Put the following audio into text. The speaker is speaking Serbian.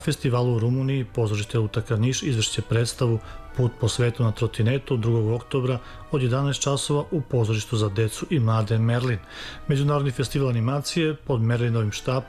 Festivalu u Rumuniji pozorište Utaka Niš izvešće predstavu Put po svetu na trotinetu 2. oktobra od 11 časova u pozorištu za decu i mlade Merlin. Međunarodni festival animacije pod Merlinovim štapom